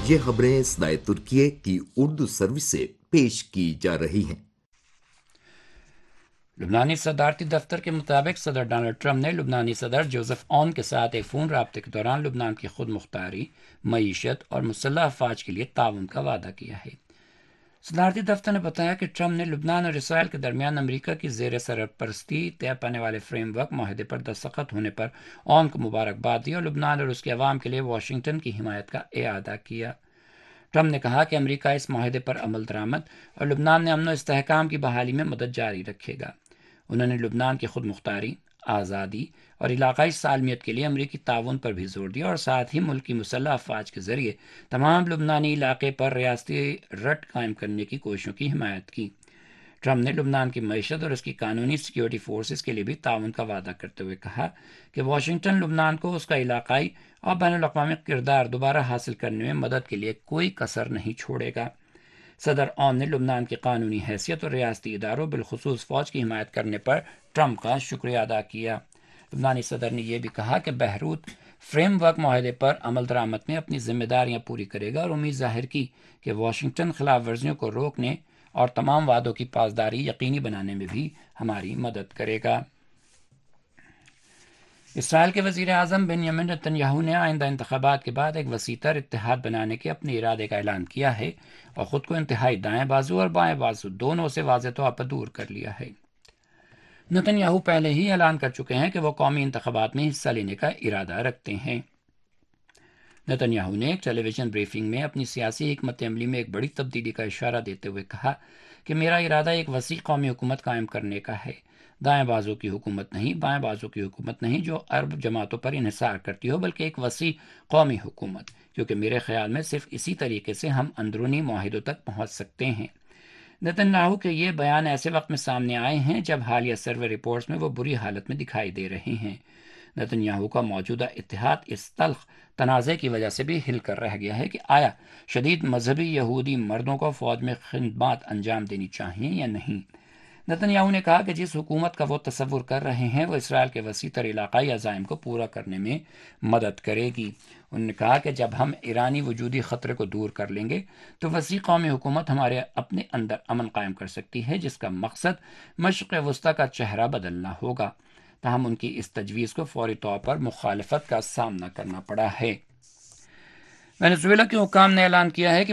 یہ خبریں صدائے ترکیہ کی اردو سروس سے پیش کی جا رہی ہیں۔ لبنانی صدارتی دفتر کے مطابق صدر ڈونلڈ ٹرمپ نے لبنانی صدر جوزف اون کے ساتھ ایک فون رابطے کے دوران لبنان کی خود مختاری، معیشت اور مسلح افواج کے لیے تعاون کا وعدہ کیا ہے۔ صدارتی دفتر نے بتایا کہ ٹرمپ نے لبنان اور اسرائیل کے درمیان امریکہ کی زیر سرپرستی طے پانے والے فریم ورک معاہدے پر دستخط ہونے پر اون کو مبارکباد دی اور لبنان اور اس کے عوام کے لیے واشنگٹن کی حمایت کا اعادہ کیا۔ ٹرمپ نے کہا کہ امریکہ اس معاہدے پر عمل درآمد اور لبنان میں امن و استحکام کی بحالی میں مدد جاری رکھے گا۔ انہوں نے لبنان کی خود مختاری، آزادی اور علاقائی سالمیت کے لیے امریکی تعاون پر بھی زور دیا اور ساتھ ہی ملکی مسلح افواج کے ذریعے تمام لبنانی علاقے پر ریاستی رٹ قائم کرنے کی کوششوں کی حمایت کی۔ ٹرمپ نے لبنان کی معیشت اور اس کی قانونی سیکیورٹی فورسز کے لیے بھی تعاون کا وعدہ کرتے ہوئے کہا کہ واشنگٹن لبنان کو اس کا علاقائی اور بین الاقوامی کردار دوبارہ حاصل کرنے میں مدد کے لیے کوئی کسر نہیں چھوڑے گا۔ صدر اون نے لبنان کی قانونی حیثیت اور ریاستی اداروں بالخصوص فوج کی حمایت کرنے پر ٹرمپ کا شکریہ ادا کیا۔ لبنانی صدر نے یہ بھی کہا کہ بہروت فریم ورک معاہدے پر عمل درآمد میں اپنی ذمہ داریاں پوری کرے گا اور امید ظاہر کی کہ واشنگٹن خلاف ورزیوں کو روکنے اور تمام وعدوں کی پاسداری یقینی بنانے میں بھی ہماری مدد کرے گا۔ اسرائیل کے وزیر اعظم بنیامین نتن یاہو نے آئندہ انتخابات کے بعد ایک وسیع تر اتحاد بنانے کے اپنے ارادے کا اعلان کیا ہے اور خود کو انتہائی دائیں بازو اور بائیں بازو دونوں سے واضح طور پر دور کر لیا ہے۔ نتن یاہو پہلے ہی اعلان کر چکے ہیں کہ وہ قومی انتخابات میں حصہ لینے کا ارادہ رکھتے ہیں۔ نتن یاہو نے ایک ٹیلی ویژن بریفنگ میں اپنی سیاسی حکمت عملی میں ایک بڑی تبدیلی کا اشارہ دیتے ہوئے کہا کہ میرا ارادہ ایک وسیع قومی حکومت قائم کرنے کا ہے، دائیں بازو کی حکومت نہیں، بائیں بازو کی حکومت نہیں جو عرب جماعتوں پر انحصار کرتی ہو، بلکہ ایک وسیع قومی حکومت، کیونکہ میرے خیال میں صرف اسی طریقے سے ہم اندرونی معاہدوں تک پہنچ سکتے ہیں۔ نتن یاہو کے یہ بیان ایسے وقت میں سامنے آئے ہیں جب حالیہ سروے رپورٹس میں وہ بری حالت میں دکھائی دے رہے ہیں۔ نتن یاہو کا موجودہ اتحاد اس تلخ تنازع کی وجہ سے بھی ہل کر رہ گیا ہے کہ آیا شدید مذہبی یہودی مردوں کو فوج میں خدمات انجام دینی چاہیے یا نہیں۔ نتن یاہو نے کہا کہ جس حکومت کا وہ تصور کر رہے ہیں وہ اسرائیل کے وسیع تر علاقائی عزائم کو پورا کرنے میں مدد کرے گی۔ انہوں نے کہا کہ جب ہم ایرانی وجودی خطرے کو دور کر لیں گے تو وسیع قومی حکومت ہمارے اپنے اندر امن قائم کر سکتی ہے، جس کا مقصد مشرق وسطیٰ کا چہرہ بدلنا ہوگا۔ تاہم ان کی اس تجویز کو فوری طور پر مخالفت کا سامنا کرنا پڑا ہے۔ وینزویلا کے حکام نے اعلان کیا ہے کہ